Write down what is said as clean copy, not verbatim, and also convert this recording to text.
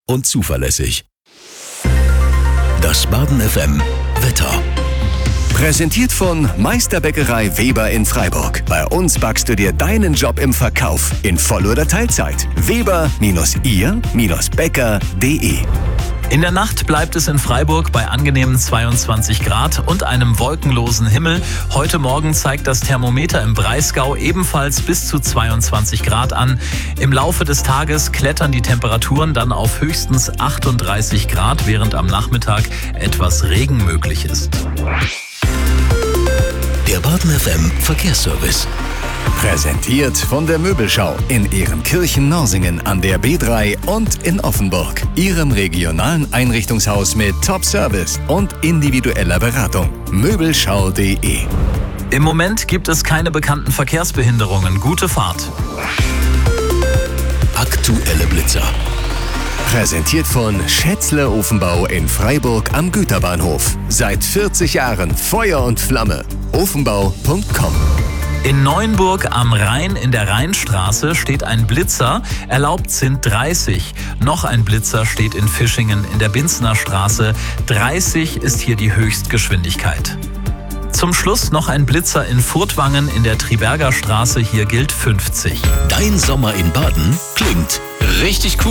und zuverlässig. Das Baden FM Wetter. Präsentiert von Meisterbäckerei Weber in Freiburg. Bei uns backst du dir deinen Job im Verkauf in Voll- oder Teilzeit. Weber-ihr-bäcker.de. In der Nacht bleibt es in Freiburg bei angenehmen 22 Grad und einem wolkenlosen Himmel. Heute Morgen zeigt das Thermometer im Breisgau ebenfalls bis zu 22 Grad an. Im Laufe des Tages klettern die Temperaturen dann auf höchstens 38 Grad, während am Nachmittag etwas Regen möglich ist. Der Baden FM Verkehrsservice. Präsentiert von der Möbelschau in Ehrenkirchen-Norsingen an der B3 und in Offenburg. Ihrem regionalen Einrichtungshaus mit Top-Service und individueller Beratung. Möbelschau.de. Im Moment gibt es keine bekannten Verkehrsbehinderungen. Gute Fahrt. Aktuelle Blitzer. Präsentiert von Schätzler Ofenbau in Freiburg am Güterbahnhof. Seit 40 Jahren Feuer und Flamme. Ofenbau.com. In Neuenburg am Rhein in der Rheinstraße steht ein Blitzer. Erlaubt sind 30. Noch ein Blitzer steht in Fischingen in der Binzner Straße. 30 ist hier die Höchstgeschwindigkeit. Zum Schluss noch ein Blitzer in Furtwangen in der Triberger Straße. Hier gilt 50. Dein Sommer in Baden klingt richtig cool.